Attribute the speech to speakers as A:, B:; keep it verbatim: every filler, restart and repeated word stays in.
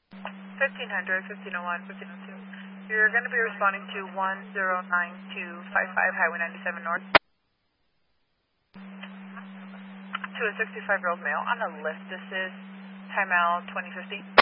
A: fifteen hundred, fifteen oh one, fifteen oh two. You're going to be responding to one zero nine two five five Highway ninety-seven North. To a sixty-five-year-old male on a lift. This is timeout twenty fifty.